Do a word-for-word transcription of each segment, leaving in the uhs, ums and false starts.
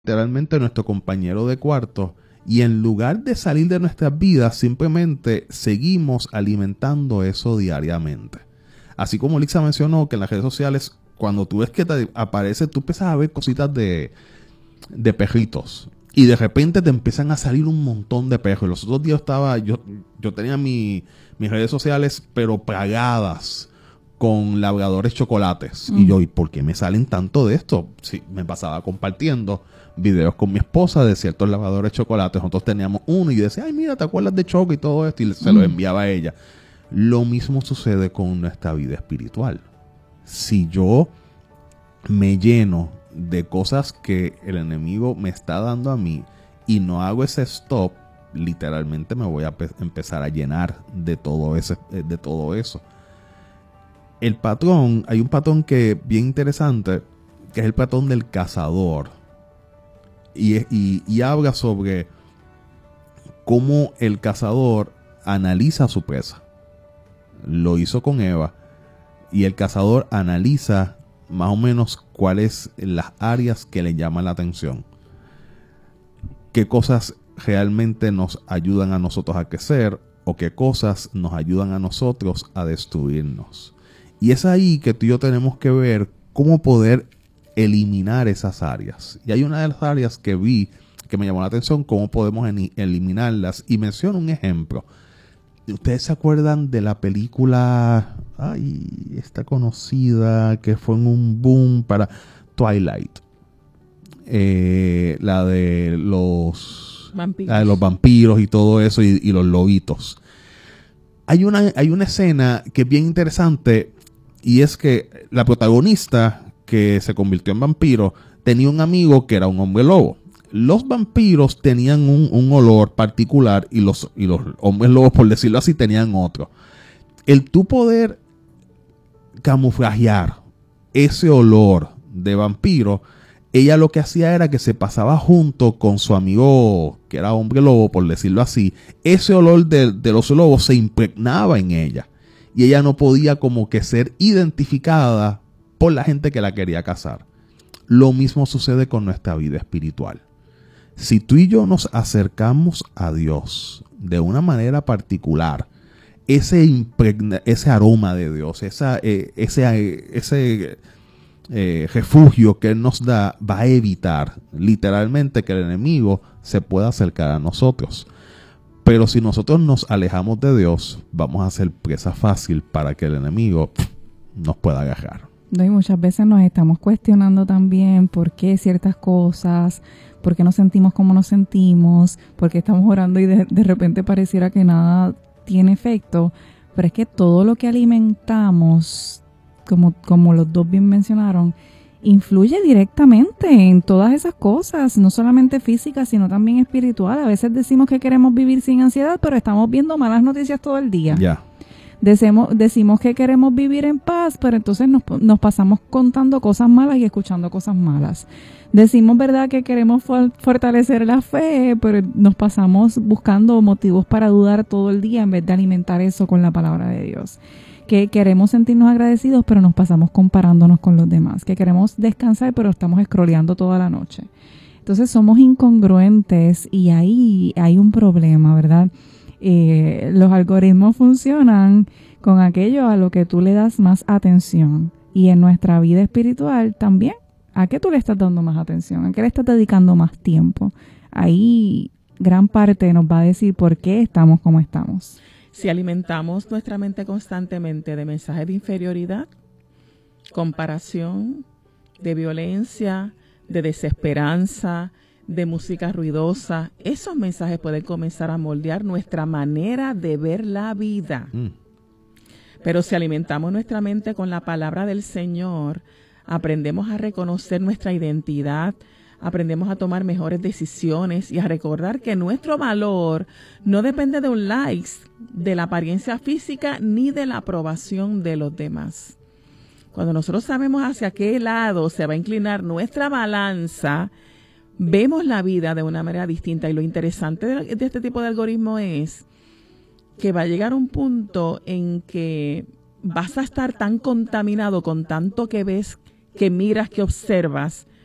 literalmente nuestro compañero de cuarto, y en lugar de salir de nuestras vidas, simplemente seguimos alimentando eso diariamente. Así como Lixa mencionó que en las redes sociales, cuando tú ves que te aparece, tú empiezas a ver cositas de, de perritos, y de repente te empiezan a salir un montón de perros. Los otros días estaba, yo, yo tenía mi, mis redes sociales, pero plagadas con labradores chocolates. Mm. Y yo, ¿y por qué me salen tanto de esto? Sí, me pasaba compartiendo videos con mi esposa de ciertos labradores chocolates. Nosotros teníamos uno y yo decía, ay, mira, ¿te acuerdas de Choco y todo esto? Y se mm. lo enviaba a ella. Lo mismo sucede con nuestra vida espiritual. Si yo me lleno de cosas que el enemigo me está dando a mí y no hago ese stop, literalmente me voy a pe- empezar a llenar de todo ese, de todo eso. El patrón, hay un patrón que bien interesante, que es el patrón del cazador, y, y, y habla sobre cómo el cazador analiza a su presa. Lo hizo con Eva, y el cazador analiza más o menos cuáles las áreas que le llaman la atención. Qué cosas realmente nos ayudan a nosotros a crecer o qué cosas nos ayudan a nosotros a destruirnos. Y es ahí que tú y yo tenemos que ver cómo poder eliminar esas áreas. Y hay una de las áreas que vi que me llamó la atención, cómo podemos en- eliminarlas. Y menciono un ejemplo. ¿Ustedes se acuerdan de la película, ay, esta conocida, que fue en un boom para Twilight? Eh, la de los vampiros. La de los vampiros y todo eso, y, y los lobitos. Hay una, hay una escena que es bien interesante, y es que la protagonista, que se convirtió en vampiro, tenía un amigo que era un hombre lobo. Los vampiros tenían un, un olor particular y los, y los hombres lobos, por decirlo así, tenían otro. El tú poder camuflajear ese olor de vampiro, ella lo que hacía era que se pasaba junto con su amigo, que era hombre lobo, por decirlo así. Ese olor de, de los lobos se impregnaba en ella, y ella no podía como que ser identificada por la gente que la quería cazar. Lo mismo sucede con nuestra vida espiritual. Si tú y yo nos acercamos a Dios de una manera particular, ese, impregna, ese aroma de Dios, esa, eh, ese, eh, ese eh, refugio que Él nos da, va a evitar literalmente que el enemigo se pueda acercar a nosotros. Pero si nosotros nos alejamos de Dios, vamos a ser presa fácil para que el enemigo pff, nos pueda agarrar. No, y muchas veces nos estamos cuestionando también por qué ciertas cosas, por qué nos sentimos como nos sentimos, por qué estamos orando y de, de repente pareciera que nada tiene efecto. Pero es que todo lo que alimentamos, como, como los dos bien mencionaron, influye directamente en todas esas cosas, no solamente físicas, sino también espiritual. A veces decimos que queremos vivir sin ansiedad, pero estamos viendo malas noticias todo el día. Ya. Yeah. Decimos, decimos que queremos vivir en paz, pero entonces nos, nos pasamos contando cosas malas y escuchando cosas malas. Decimos, ¿verdad?, que queremos for, fortalecer la fe, pero nos pasamos buscando motivos para dudar todo el día en vez de alimentar eso con la palabra de Dios. Que queremos sentirnos agradecidos, pero nos pasamos comparándonos con los demás. Que queremos descansar, pero estamos scrolleando toda la noche. Entonces somos incongruentes y ahí hay un problema, ¿verdad? Eh, los algoritmos funcionan con aquello a lo que tú le das más atención. Y en nuestra vida espiritual también, ¿a qué tú le estás dando más atención? ¿A qué le estás dedicando más tiempo? Ahí gran parte nos va a decir por qué estamos como estamos. Si alimentamos nuestra mente constantemente de mensajes de inferioridad, comparación, de violencia, de desesperanza, de música ruidosa, esos mensajes pueden comenzar a moldear nuestra manera de ver la vida. Mm. Pero si alimentamos nuestra mente con la palabra del Señor, aprendemos a reconocer nuestra identidad, aprendemos a tomar mejores decisiones y a recordar que nuestro valor no depende de un like, de la apariencia física, ni de la aprobación de los demás. Cuando nosotros sabemos hacia qué lado se va a inclinar nuestra balanza, vemos la vida de una manera distinta. Y lo interesante de, de este tipo de algoritmo es que va a llegar un punto en que vas a estar tan contaminado con tanto que ves, que miras, que observas,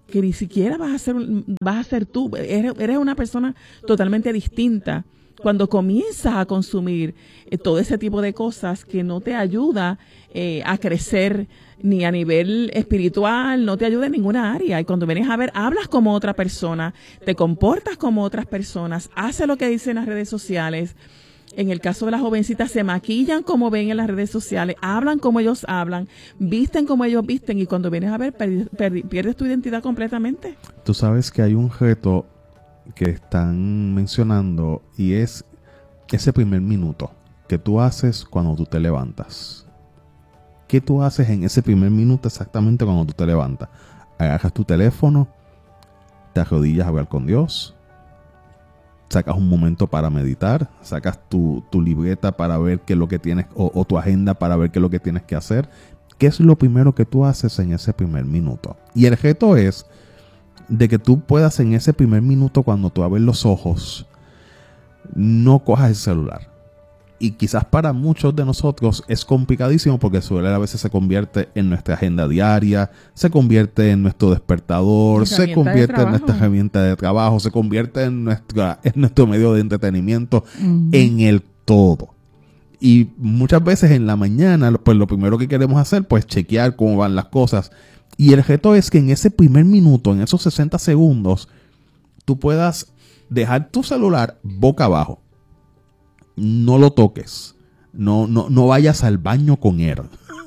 que ni siquiera vas a ser, vas a ser tú, eres, eres una persona totalmente distinta cuando comienzas a consumir eh, todo ese tipo de cosas que no te ayuda eh, a crecer ni a nivel espiritual, no te ayuda en ninguna área. Y cuando vienes a ver, hablas como otra persona, te comportas como otras personas, haces lo que dicen las redes sociales. En el caso de las jovencitas, se maquillan como ven en las redes sociales, hablan como ellos hablan, visten como ellos visten, y cuando vienes a ver, perdi- perdi- pierdes tu identidad completamente. Tú sabes que hay un reto que están mencionando, y es ese primer minuto que tú haces cuando tú te levantas. ¿Qué tú haces en ese primer minuto exactamente cuando tú te levantas? Agarras tu teléfono, te arrodillas a hablar con Dios, sacas un momento para meditar, sacas tu, tu libreta para ver qué es lo que tienes, o, o tu agenda para ver qué es lo que tienes que hacer. ¿Qué es lo primero que tú haces en ese primer minuto? Y el reto es de que tú puedas en ese primer minuto, cuando tú abres los ojos, no cojas el celular. Y quizás para muchos de nosotros es complicadísimo, porque el celular a veces se convierte en nuestra agenda diaria, se convierte en nuestro despertador, se convierte en nuestra herramienta de trabajo, se convierte en, nuestra, en nuestro medio de entretenimiento, uh-huh. en el todo. Y muchas veces en la mañana, pues lo primero que queremos hacer, pues chequear cómo van las cosas. Y el reto es que en ese primer minuto, en esos sesenta segundos, tú puedas dejar tu celular boca abajo. No lo toques. No, no, no vayas al baño con él.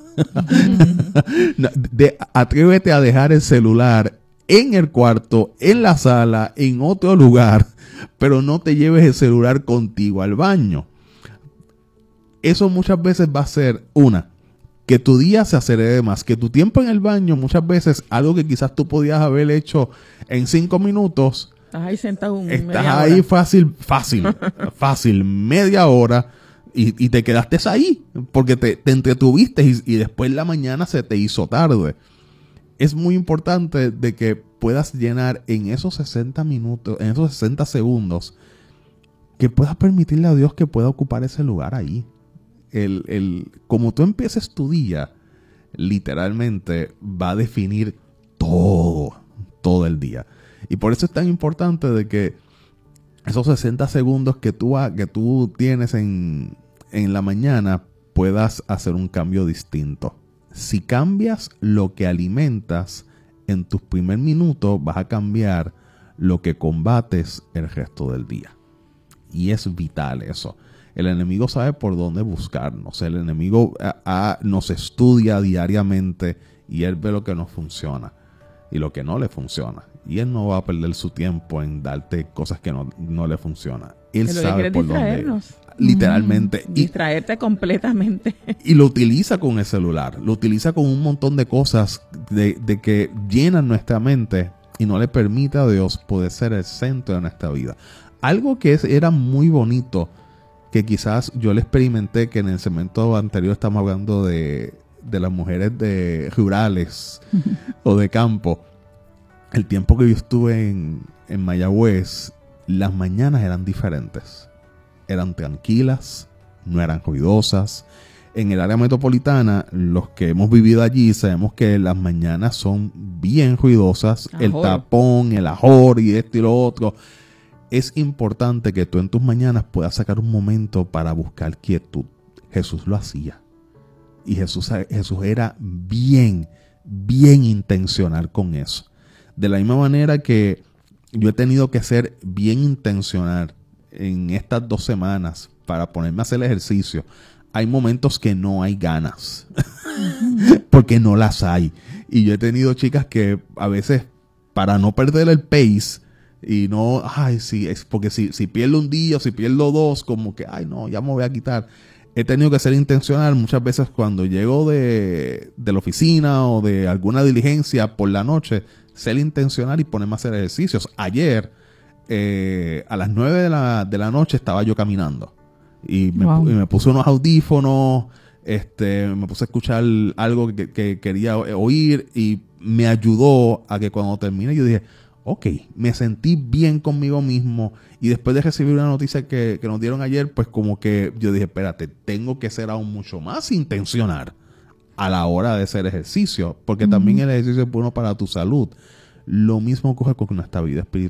de, atrévete a dejar el celular en el cuarto, en la sala, en otro lugar, pero no te lleves el celular contigo al baño. Eso muchas veces va a ser una, que tu día se acelere más, que tu tiempo en el baño, muchas veces algo que quizás tú podías haber hecho en cinco minutos, estás ahí sentado un estás ahí hora. fácil, fácil, fácil, media hora, y, y te quedaste ahí, porque te, te entretuviste y, y después en la mañana se te hizo tarde. Es muy importante de que puedas llenar en esos sesenta minutos, en esos sesenta segundos, que puedas permitirle a Dios que pueda ocupar ese lugar ahí. El, el, como tú empieces tu día, literalmente va a definir todo, todo el día. Y por eso es tan importante de que esos sesenta segundos que tú, que tú tienes en, en la mañana puedas hacer un cambio distinto. Si cambias lo que alimentas en tus primer minutos, vas a cambiar lo que combates el resto del día. Y es vital eso. El enemigo sabe por dónde buscarnos. El enemigo a, a, nos estudia diariamente y él ve lo que nos funciona y lo que no le funciona. Y él no va a perder su tiempo en darte cosas que no, no le funcionan. Él sabe por dónde. Literalmente. Mm, y, distraerte completamente. Y lo utiliza con el celular. Lo utiliza con un montón de cosas de, de que llenan nuestra mente y no le permite a Dios poder ser el centro de nuestra vida. Algo que es, era muy bonito, que quizás yo le experimenté, que en el segmento anterior estamos hablando de, de las mujeres de rurales o de campo. El tiempo que yo estuve en, en Mayagüez, las mañanas eran diferentes. Eran tranquilas, no eran ruidosas. En el área metropolitana, los que hemos vivido allí, sabemos que las mañanas son bien ruidosas. Ajor. El tapón, el ajor y esto y lo otro. Es importante que tú en tus mañanas puedas sacar un momento para buscar quietud. Jesús lo hacía. Y Jesús, Jesús era bien, bien intencional con eso. De la misma manera que yo he tenido que ser bien intencional en estas dos semanas para ponerme a hacer el ejercicio. Hay momentos que no hay ganas, porque no las hay. Y yo he tenido chicas que a veces, para no perder el pace, y no, ay, sí, es porque si, si pierdo un día o si pierdo dos, como que, ay, no, ya me voy a quitar. He tenido que ser intencional muchas veces cuando llego de, de la oficina o de alguna diligencia por la noche, ser intencional y ponerme a hacer ejercicios. Ayer, eh, a las nueve de la, de la noche, estaba yo caminando y me, wow. y me puse unos audífonos, este, me puse a escuchar algo que, que quería oír y me ayudó a que cuando termine yo dije, ok, me sentí bien conmigo mismo. Y después de recibir una noticia que, que nos dieron ayer, pues como que yo dije, espérate, tengo que ser aún mucho más intencional a la hora de hacer ejercicio, porque uh-huh. también el ejercicio es bueno para tu salud. Lo mismo ocurre con nuestra vida espiritual.